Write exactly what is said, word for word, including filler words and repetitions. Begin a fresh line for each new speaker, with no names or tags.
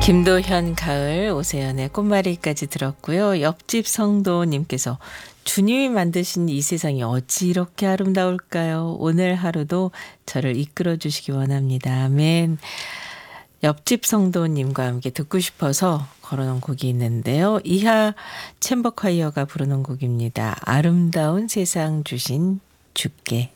김도현 가을 오세연의 꽃말이까지 들었고요. 옆집 성도님께서 주님이 만드신 이 세상이 어찌 이렇게 아름다울까요? 오늘 하루도 저를 이끌어 주시기 원합니다. 아멘. 옆집 성도님과 함께 듣고 싶어서 걸어놓은 곡이 있는데요. 이하 챔버콰이어가 부르는 곡입니다. 아름다운 세상 주신 주께.